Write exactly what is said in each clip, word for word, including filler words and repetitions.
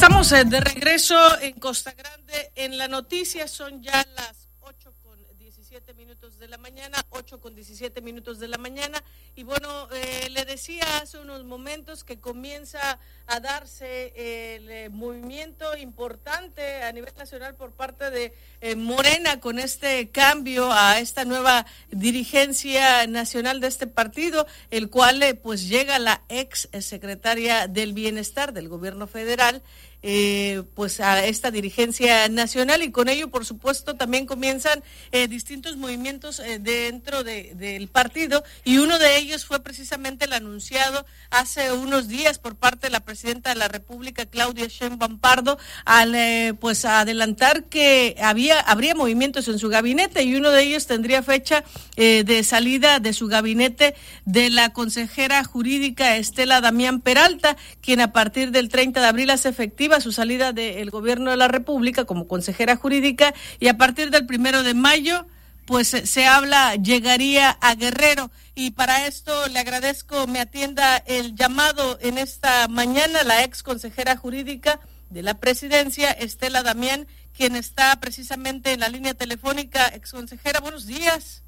Estamos de regreso en Costa Grande en la noticia. Son ya las ocho con diecisiete minutos de la mañana, ocho con diecisiete minutos de la mañana. Y bueno, eh, le decía hace unos momentos que comienza a darse el eh, movimiento importante a nivel nacional por parte de eh, Morena con este cambio a esta nueva dirigencia nacional de este partido, el cual eh, pues llega la ex secretaria del Bienestar del gobierno federal, Eh, pues a esta dirigencia nacional, y con ello por supuesto también comienzan eh, distintos movimientos eh, dentro de, del partido, y uno de ellos fue precisamente el anunciado hace unos días por parte de la presidenta de la República, Claudia Sheinbaum Pardo, al eh, pues adelantar que había habría movimientos en su gabinete, y uno de ellos tendría fecha eh, de salida de su gabinete de la consejera jurídica Estela Damián Peralta, quien a partir del treinta de abril hace efectiva su salida del gobierno de la República como consejera jurídica, y a partir del primero de mayo pues se habla llegaría a Guerrero. Y para esto le agradezco me atienda el llamado en esta mañana la ex consejera jurídica de la presidencia, Estela Damián, quien está precisamente en la línea telefónica. Ex consejera, buenos días.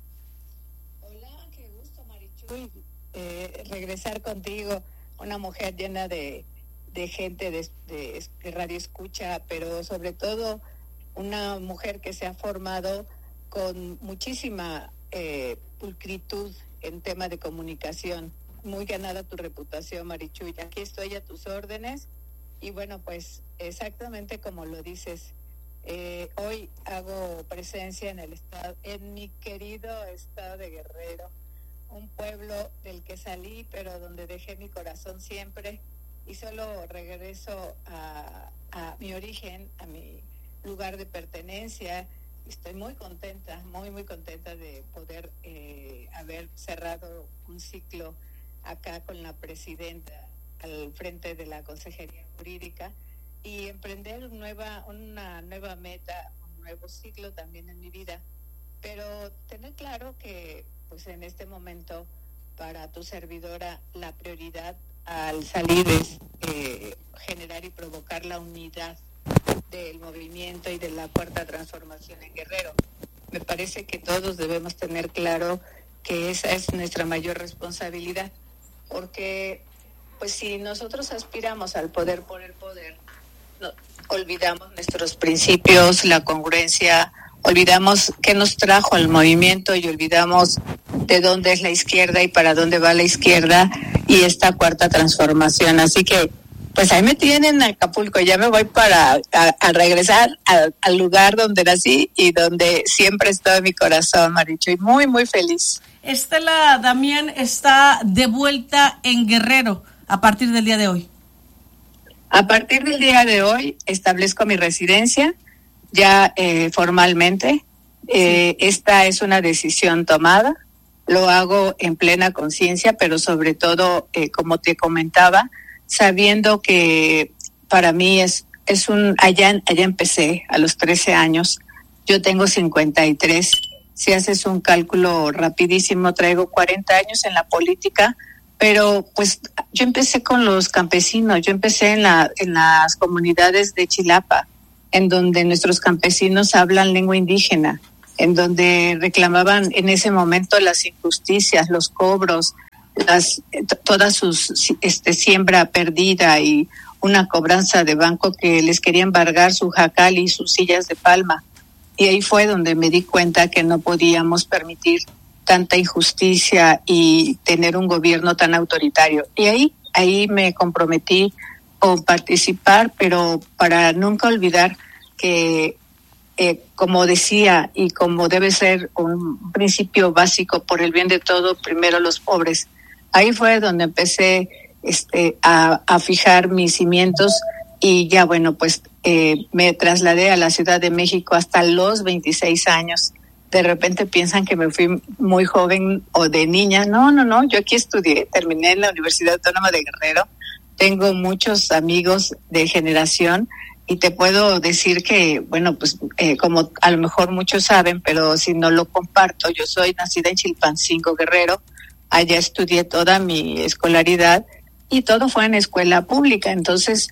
Hola, qué gusto, Marichuy, eh, regresar contigo, una mujer llena de de gente de, de, de radio escucha, pero sobre todo una mujer que se ha formado con muchísima eh, pulcritud en tema de comunicación. Muy ganada tu reputación, Marichuy. Aquí estoy a tus órdenes, y bueno, pues exactamente como lo dices, eh, hoy hago presencia en el estado, en mi querido estado de Guerrero, un pueblo del que salí, pero donde dejé mi corazón siempre, y solo regreso a, a mi origen, a mi lugar de pertenencia. Estoy muy contenta, muy, muy contenta de poder eh, haber cerrado un ciclo acá con la presidenta al frente de la Consejería Jurídica, y emprender una nueva, una nueva meta, un nuevo ciclo también en mi vida. Pero tener claro que pues en este momento para tu servidora la prioridad al salir es eh, generar y provocar la unidad del movimiento y de la cuarta transformación en Guerrero. Me parece que todos debemos tener claro que esa es nuestra mayor responsabilidad, porque pues si nosotros aspiramos al poder por el poder, no, olvidamos nuestros principios, la congruencia, olvidamos qué nos trajo al movimiento, y olvidamos de dónde es la izquierda y para dónde va la izquierda y esta cuarta transformación. Así que pues ahí me tienen en Acapulco. Ya me voy para a, a regresar a, al lugar donde nací y donde siempre está mi corazón, Marichuy. Muy, muy feliz. Estela Damián está de vuelta en Guerrero a partir del día de hoy. A partir del día de hoy establezco mi residencia ya eh, formalmente. Eh, sí. Esta es una decisión tomada. Lo hago en plena conciencia, pero sobre todo, eh, como te comentaba, sabiendo que para mí es es un allá allá empecé a los trece años. Yo tengo cincuenta y tres. Si haces un cálculo rapidísimo, traigo cuarenta años en la política, pero pues yo empecé con los campesinos. Yo empecé en la en las comunidades de Chilapa, en donde nuestros campesinos hablan lengua indígena, en donde reclamaban en ese momento las injusticias, los cobros, las t- toda su este, siembra perdida y una cobranza de banco que les quería embargar su jacal y sus sillas de palma. Y ahí fue donde me di cuenta que no podíamos permitir tanta injusticia y tener un gobierno tan autoritario. Y ahí, ahí me comprometí con participar, pero para nunca olvidar que Eh, como decía, y como debe ser un principio básico, por el bien de todo, primero los pobres. Ahí fue donde empecé este, a, a fijar mis cimientos, y ya bueno, pues eh, me trasladé a la Ciudad de México hasta los veintiséis años. De repente piensan que me fui muy joven o de niña. No, no, no, yo aquí estudié, terminé en la Universidad Autónoma de Guerrero. Tengo muchos amigos de generación, y te puedo decir que, bueno, pues eh, como a lo mejor muchos saben, pero si no lo comparto, yo soy nacida en Chilpancingo, Guerrero. Allá estudié toda mi escolaridad y todo fue en escuela pública. Entonces,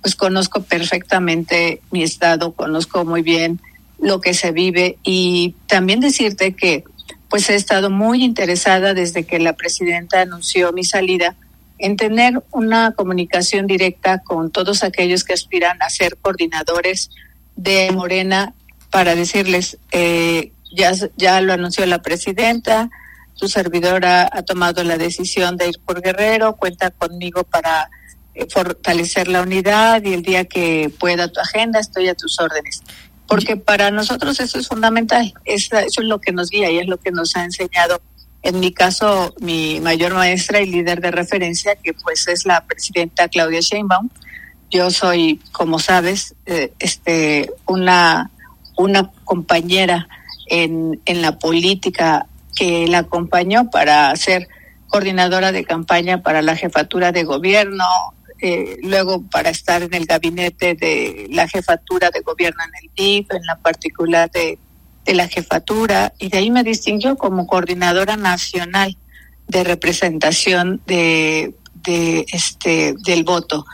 pues conozco perfectamente mi estado, conozco muy bien lo que se vive, y también decirte que pues he estado muy interesada desde que la presidenta anunció mi salida en tener una comunicación directa con todos aquellos que aspiran a ser coordinadores de Morena, para decirles, eh, ya, ya lo anunció la presidenta, tu servidora ha tomado la decisión de ir por Guerrero, cuenta conmigo para eh, fortalecer la unidad, y el día que pueda tu agenda estoy a tus órdenes. Porque para nosotros eso es fundamental, eso, eso es lo que nos guía y es lo que nos ha enseñado, en mi caso, mi mayor maestra y líder de referencia, que pues es la presidenta Claudia Sheinbaum. Yo soy, como sabes, eh, este una una compañera en, en la política que la acompañó para ser coordinadora de campaña para la jefatura de gobierno, eh, luego para estar en el gabinete de la jefatura de gobierno en el D I F, en la particular de, de la jefatura, y de ahí me distinguió como coordinadora nacional de representación de, de este del voto.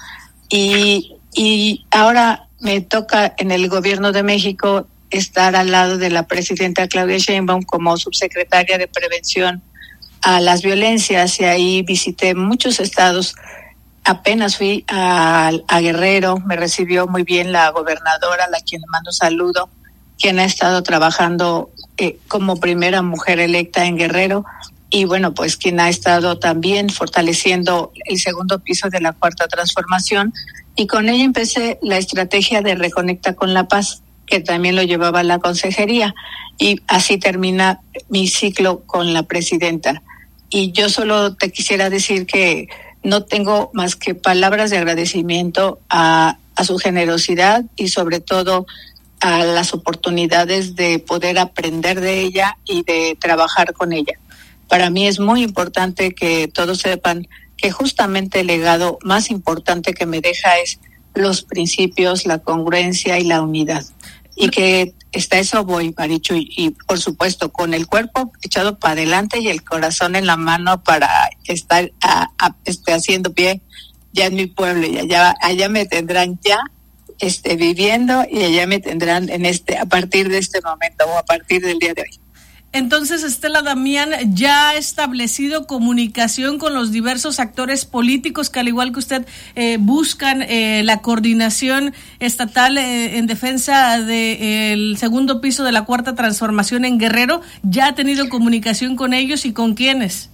Y, y ahora me toca en el gobierno de México estar al lado de la presidenta Claudia Sheinbaum como subsecretaria de prevención a las violencias, y ahí visité muchos estados. Apenas fui a, a Guerrero, me recibió muy bien la gobernadora, a la quien le mando saludo, quien ha estado trabajando eh, como primera mujer electa en Guerrero, y bueno, pues quien ha estado también fortaleciendo el segundo piso de la Cuarta Transformación, y con ella empecé la estrategia de Reconecta con la Paz, que también lo llevaba la consejería, y así termina mi ciclo con la presidenta. Y yo solo te quisiera decir que no tengo más que palabras de agradecimiento a, a su generosidad, y sobre todo a las oportunidades de poder aprender de ella y de trabajar con ella. Para mí es muy importante que todos sepan que justamente el legado más importante que me deja es los principios, la congruencia y la unidad. Y que está eso voy, Marichu, y, y por supuesto con el cuerpo echado para adelante y el corazón en la mano para estar a, a, este, haciendo pie ya en mi pueblo, y allá, allá me tendrán ya este, viviendo, y allá me tendrán en este a partir de este momento o a partir del día de hoy. Entonces, Estela Damián ya ha establecido comunicación con los diversos actores políticos que, al igual que usted, eh, buscan eh, la coordinación estatal eh, en defensa del segundo piso de la Cuarta Transformación en Guerrero. ¿Ya ha tenido comunicación con ellos y con quiénes?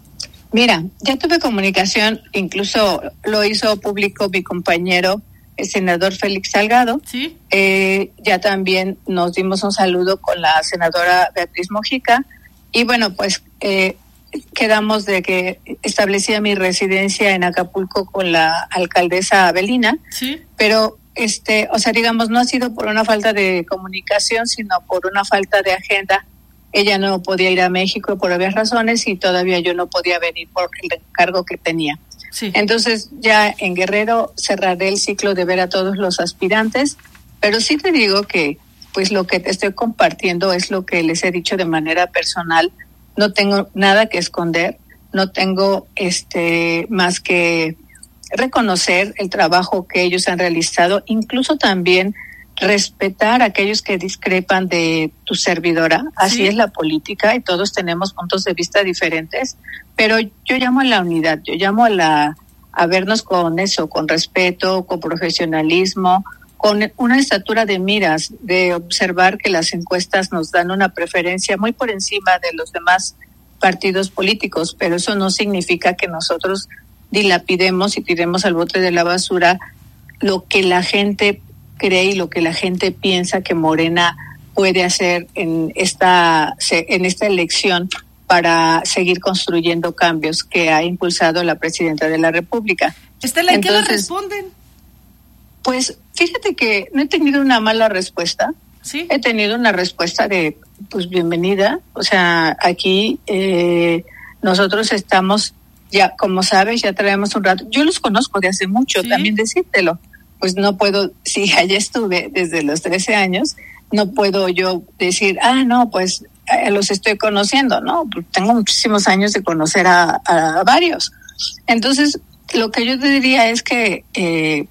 Mira, ya tuve comunicación, incluso lo hizo público mi compañero, el senador Félix Salgado. Sí. Eh, ya también nos dimos un saludo con la senadora Beatriz Mojica, y bueno, pues eh, quedamos de que establecía mi residencia en Acapulco con la alcaldesa Avelina. Sí. Pero este, o sea, digamos, no ha sido por una falta de comunicación, sino por una falta de agenda. Ella no podía ir a México por obvias razones, y todavía yo no podía venir por el encargo que tenía. Sí. Entonces ya en Guerrero cerraré el ciclo de ver a todos los aspirantes, pero sí te digo que pues lo que te estoy compartiendo es lo que les he dicho de manera personal. No tengo nada que esconder, no tengo este más que reconocer el trabajo que ellos han realizado, incluso también respetar a aquellos que discrepan de tu servidora. Así sí. Es la política, y todos tenemos puntos de vista diferentes, pero yo llamo a la unidad, yo llamo a la a vernos con eso, con respeto, con profesionalismo, con una estatura de miras, de observar que las encuestas nos dan una preferencia muy por encima de los demás partidos políticos, pero eso no significa que nosotros dilapidemos y tiremos al bote de la basura lo que la gente cree y lo que la gente piensa que Morena puede hacer en esta en esta elección para seguir construyendo cambios que ha impulsado la presidenta de la República. Estela, ¿en qué le responden? Pues fíjate que no he tenido una mala respuesta. Sí. He tenido una respuesta de, pues, bienvenida. O sea, aquí eh, nosotros estamos, ya como sabes, ya traemos un rato. Yo los conozco de hace mucho, ¿sí? También decírtelo. Pues no puedo, si allá estuve desde los trece años, no puedo yo decir, ah, no, pues eh, los estoy conociendo, ¿no? Tengo muchísimos años de conocer a, a varios. Entonces, lo que yo te diría es que eh,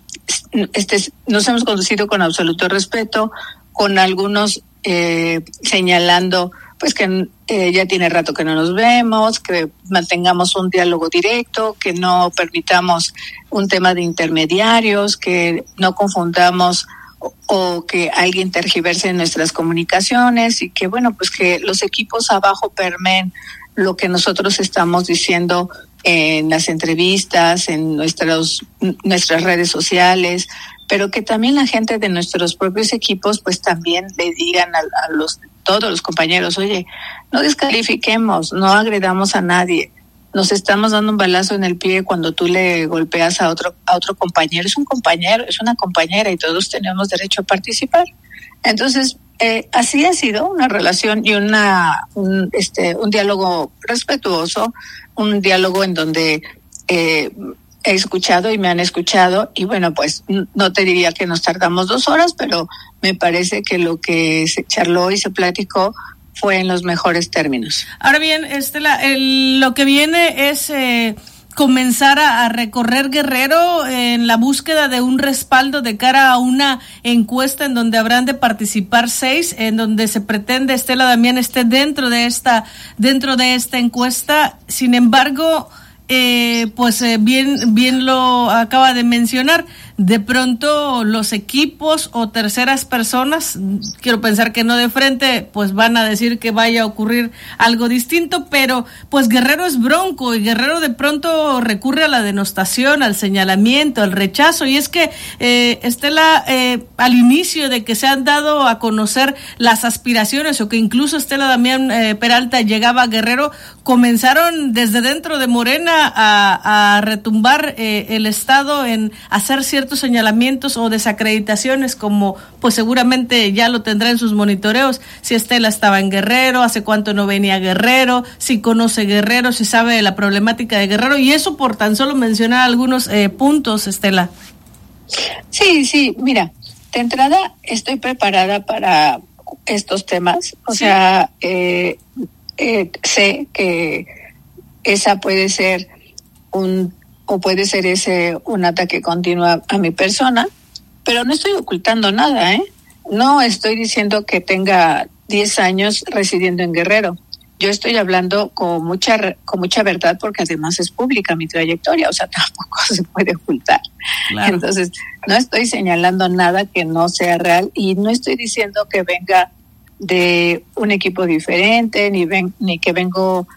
este, nos hemos conducido con absoluto respeto, con algunos eh, señalando pues que eh, ya tiene rato que no nos vemos, que mantengamos un diálogo directo, que no permitamos un tema de intermediarios, que no confundamos o, o que alguien tergiverse en nuestras comunicaciones y que, bueno, pues que los equipos abajo permeen lo que nosotros estamos diciendo en las entrevistas, en nuestros, nuestras redes sociales, pero que también la gente de nuestros propios equipos pues también le digan a, a los todos los compañeros, oye, no descalifiquemos, no agredamos a nadie, nos estamos dando un balazo en el pie cuando tú le golpeas a otro a otro compañero, es un compañero, es una compañera y todos tenemos derecho a participar. Entonces, eh, así ha sido una relación y una un, este un diálogo respetuoso, un diálogo en donde eh, he escuchado y me han escuchado y bueno, pues no te diría que nos tardamos dos horas, pero me parece que lo que se charló y se platicó fue en los mejores términos. Ahora bien, Estela, el, lo que viene es eh, comenzar a, a recorrer Guerrero en la búsqueda de un respaldo de cara a una encuesta en donde habrán de participar seis, en donde se pretende Estela Damián esté dentro de esta, dentro de esta encuesta. Sin embargo, Eh, pues eh, bien bien lo acaba de mencionar, de pronto los equipos o terceras personas, quiero pensar que no de frente, pues van a decir que vaya a ocurrir algo distinto, pero pues Guerrero es bronco y Guerrero de pronto recurre a la denostación, al señalamiento, al rechazo, y es que eh, Estela, eh, al inicio de que se han dado a conocer las aspiraciones o que incluso Estela Damián eh, Peralta llegaba a Guerrero, comenzaron desde dentro de Morena A, a retumbar eh, el Estado en hacer ciertos señalamientos o desacreditaciones, como pues seguramente ya lo tendrá en sus monitoreos, si Estela estaba en Guerrero, hace cuánto no venía a Guerrero, si conoce Guerrero, si sabe de la problemática de Guerrero, y eso por tan solo mencionar algunos eh, puntos, Estela. Sí, sí, mira, de entrada estoy preparada para estos temas, o sí. sea, eh, eh, sé que esa puede ser un o puede ser ese un ataque continuo a mi persona, pero no estoy ocultando nada, ¿eh? No estoy diciendo que tenga diez años residiendo en Guerrero. Yo estoy hablando con mucha con mucha verdad porque además es pública mi trayectoria, o sea, tampoco se puede ocultar. Claro. Entonces, no estoy señalando nada que no sea real y no estoy diciendo que venga de un equipo diferente ni ven, ni que vengo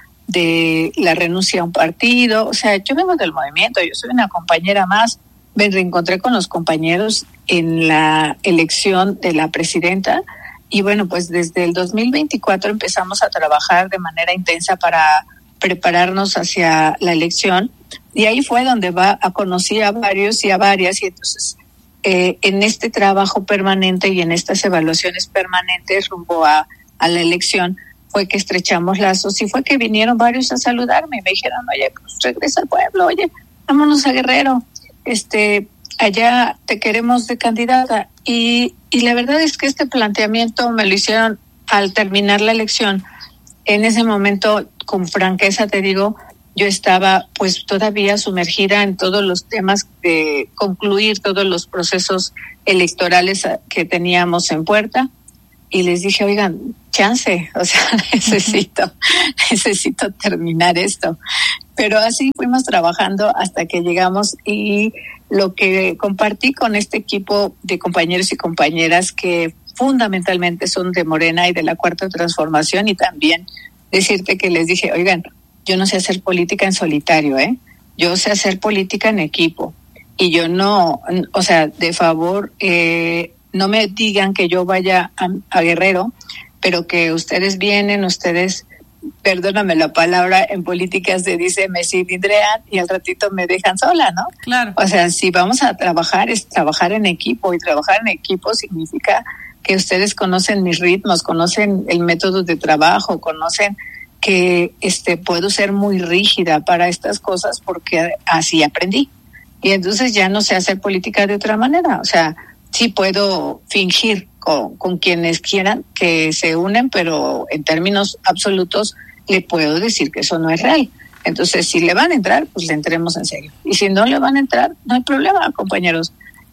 de la renuncia a un partido, o sea, yo vengo del movimiento, yo soy una compañera más, me reencontré con los compañeros en la elección de la presidenta y bueno, pues desde el dos mil veinticuatro empezamos a trabajar de manera intensa para prepararnos hacia la elección y ahí fue donde va a conocí a varios y a varias y entonces eh, en este trabajo permanente y en estas evaluaciones permanentes rumbo a, a la elección fue que estrechamos lazos y fue que vinieron varios a saludarme y me dijeron, oye, pues regresa al pueblo, oye, vámonos a Guerrero, este, allá te queremos de candidata. Y, y la verdad es que este planteamiento me lo hicieron al terminar la elección. En ese momento, con franqueza te digo, yo estaba pues todavía sumergida en todos los temas de concluir todos los procesos electorales que teníamos en puerta. Y les dije, oigan, chance, o sea, necesito, necesito terminar esto. Pero así fuimos trabajando hasta que llegamos y lo que compartí con este equipo de compañeros y compañeras que fundamentalmente son de Morena y de la Cuarta Transformación y también decirte que les dije, oigan, yo no sé hacer política en solitario, ¿eh? Yo sé hacer política en equipo y yo no, o sea, de favor, eh, no me digan que yo vaya a, a Guerrero, pero que ustedes vienen, ustedes, perdóname la palabra, en política se dice me cilindrean y al ratito me dejan sola, ¿no? Claro. O sea, si vamos a trabajar, es trabajar en equipo y trabajar en equipo significa que ustedes conocen mis ritmos, conocen el método de trabajo, conocen que este puedo ser muy rígida para estas cosas porque así aprendí. Y entonces ya no sé hacer política de otra manera, o sea, sí puedo fingir con, con quienes quieran que se unen, pero en términos absolutos le puedo decir que eso no es real. Entonces, si le van a entrar, pues le entremos en serio. Y si no le van a entrar, no hay problema, compañeros.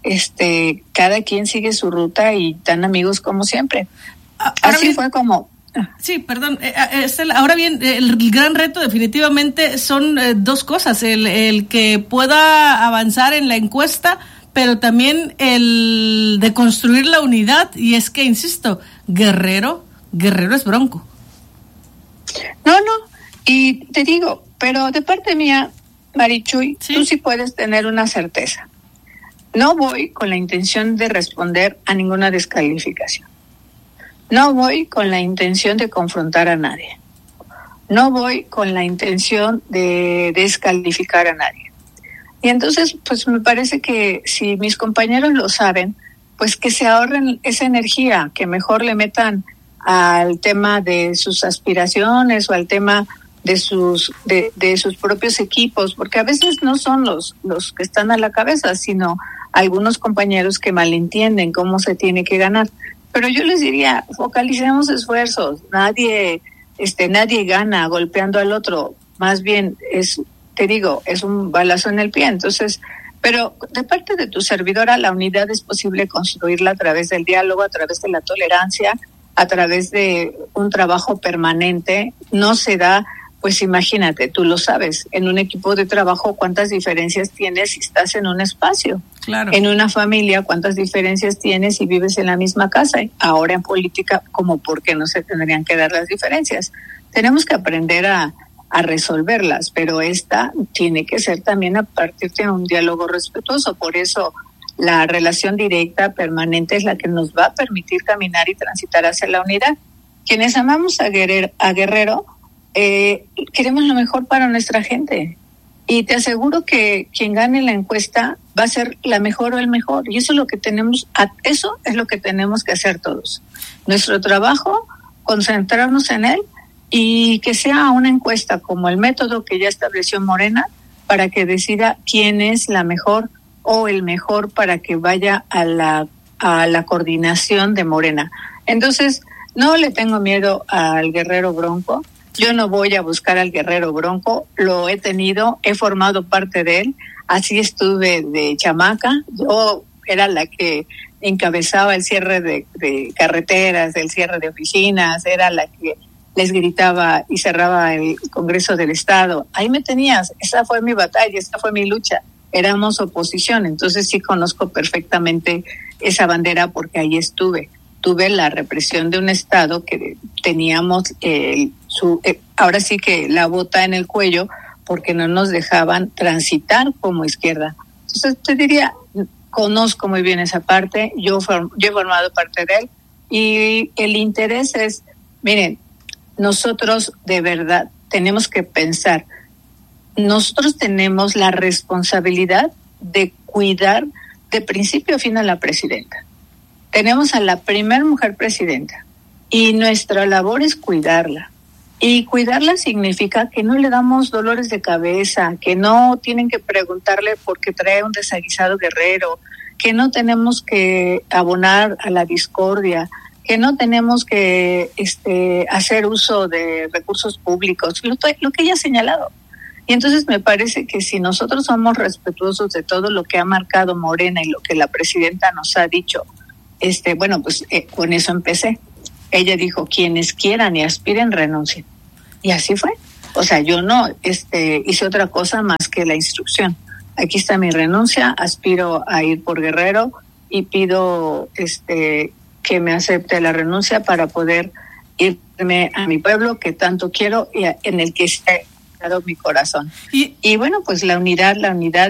este, cada quien sigue su ruta y tan amigos como siempre. Ahora Así bien, fue como... Sí, perdón. Eh, Estela, ahora bien, el gran reto definitivamente son eh, dos cosas. El, el que pueda avanzar en la encuesta, pero también el de construir la unidad. Y es que, insisto, Guerrero, Guerrero es Bronco. No, no. Y te digo, pero de parte mía, Marichuy, ¿Sí? tú sí puedes tener una certeza. No voy con la intención de responder a ninguna descalificación. No voy con la intención de confrontar a nadie. No voy con la intención de descalificar a nadie. Y entonces, pues me parece que si mis compañeros lo saben, pues que se ahorren esa energía, que mejor le metan al tema de sus aspiraciones o al tema de sus de, de sus propios equipos, porque a veces no son los, los que están a la cabeza, sino algunos compañeros que malentienden cómo se tiene que ganar. Pero yo les diría, focalicemos esfuerzos. Nadie, este, nadie gana golpeando al otro. Más bien es, te digo, es un balazo en el pie. Entonces, pero de parte de tu servidora, la unidad es posible construirla a través del diálogo, a través de la tolerancia, a través de un trabajo permanente. No se da, pues imagínate, tú lo sabes, en un equipo de trabajo cuántas diferencias tienes si estás en un espacio. Claro. En una familia, cuántas diferencias tienes si vives en la misma casa. Ahora en política, como por qué no se tendrían que dar las diferencias. Tenemos que aprender a, a resolverlas, pero esta tiene que ser también a partir de un diálogo respetuoso. Por eso la relación directa, permanente, es la que nos va a permitir caminar y transitar hacia la unidad. Quienes amamos a Guerrero, a Guerrero eh, queremos lo mejor para nuestra gente. Y te aseguro que quien gane la encuesta va a ser la mejor o el mejor. Y eso es lo que tenemos, eso es lo que tenemos que hacer todos. Nuestro trabajo, concentrarnos en él y que sea una encuesta como el método que ya estableció Morena para que decida quién es la mejor o el mejor para que vaya a la, a la coordinación de Morena. Entonces, no le tengo miedo al Guerrero Bronco. Yo no voy a buscar al Guerrero Bronco, lo he tenido, he formado parte de él, así estuve de chamaca, yo era la que encabezaba el cierre de, de carreteras, el cierre de oficinas, era la que les gritaba y cerraba el Congreso del Estado. Ahí me tenías, esa fue mi batalla, esa fue mi lucha, éramos oposición, entonces sí conozco perfectamente esa bandera porque ahí estuve. Tuve la represión de un Estado que teníamos, eh, su, eh, ahora sí que la bota en el cuello, porque no nos dejaban transitar como izquierda. Entonces te diría, conozco muy bien esa parte, yo, form, yo he formado parte de él, y el interés es, miren, nosotros de verdad tenemos que pensar, nosotros tenemos la responsabilidad de cuidar de principio a fin a la presidenta. Tenemos a la primer mujer presidenta y nuestra labor es cuidarla. Y cuidarla significa que no le damos dolores de cabeza, que no tienen que preguntarle por qué trae un desaguisado Guerrero, que no tenemos que abonar a la discordia, que no tenemos que este, hacer uso de recursos públicos, lo, lo que ella ha señalado. Y entonces me parece que si nosotros somos respetuosos de todo lo que ha marcado Morena y lo que la presidenta nos ha dicho, Este, bueno, pues eh, con eso empecé. Ella dijo, quienes quieran y aspiren, renuncien. Y así fue. O sea, yo no este, hice otra cosa más que la instrucción. Aquí está mi renuncia, aspiro a ir por Guerrero y pido este, que me acepte la renuncia para poder irme a mi pueblo que tanto quiero y a, en el que está mi corazón. Y, y bueno, pues la unidad, la unidad